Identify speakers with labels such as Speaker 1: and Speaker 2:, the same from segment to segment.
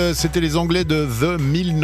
Speaker 1: C'était les Anglais de The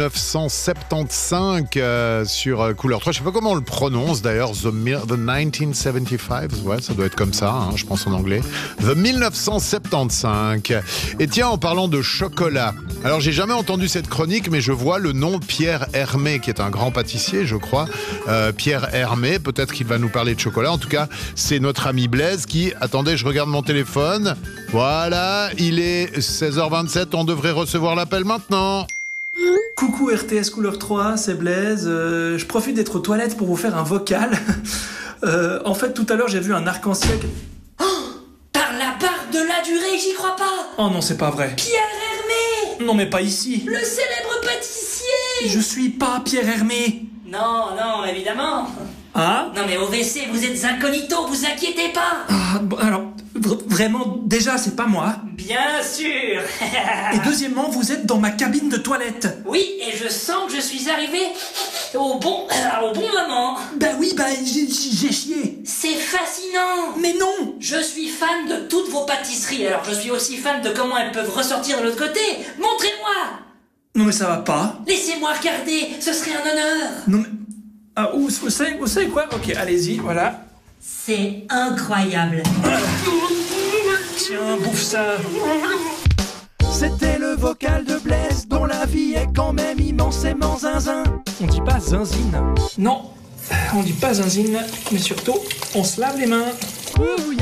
Speaker 1: 1975 sur Couleur 3. Je sais pas comment on le prononce d'ailleurs, The 1975. Ouais, ça doit être comme ça, je pense en anglais. The 1975. Et tiens, en parlant de chocolat, alors j'ai jamais entendu cette chronique, mais je vois le nom Pierre Hermé, qui est un grand pâtissier, je crois. Pierre Hermé, peut-être qu'il va nous parler de chocolat. En tout cas, c'est notre ami Blaise qui... Attendez, je regarde mon téléphone. Voilà, il est 16h27, on devrait recevoir l'appel maintenant.
Speaker 2: Coucou RTS Couleur 3, c'est Blaise. Je profite d'être aux toilettes pour vous faire un vocal. En fait, tout à l'heure, j'ai vu un arc-en-ciel...
Speaker 3: Par la barre de la durée, j'y crois pas.
Speaker 2: Oh non, c'est pas vrai.
Speaker 3: Pierre Hermé,
Speaker 2: Non, mais pas ici.
Speaker 3: le célèbre pâtissier.
Speaker 2: Je suis pas Pierre Hermé.
Speaker 3: Non, évidemment.
Speaker 2: Hein?
Speaker 3: Non mais au WC, vous êtes incognito, vous inquiétez pas.
Speaker 2: Ah, bon, alors, vraiment, déjà, c'est pas moi.
Speaker 3: Bien sûr.
Speaker 2: Et deuxièmement, vous êtes dans ma cabine de toilette.
Speaker 3: Oui, et je sens que je suis arrivé au bon moment.
Speaker 2: Bah oui, j'ai chié.
Speaker 3: C'est fascinant.
Speaker 2: Mais non.
Speaker 3: Je suis fan de toutes vos pâtisseries, alors je suis aussi fan de comment elles peuvent ressortir de l'autre côté. Montrez-moi.
Speaker 2: Non mais ça va pas.
Speaker 3: Laissez-moi regarder, ce serait un honneur.
Speaker 2: Non mais... Ah, où c'est quoi? Ok, allez-y, voilà.
Speaker 3: C'est incroyable.
Speaker 2: Tiens, bouffe ça.
Speaker 4: C'était le vocal de Blaise, dont la vie est quand même immensément zinzin.
Speaker 2: On dit pas zinzine. Non, on dit pas zinzine, mais surtout, on se lave les mains.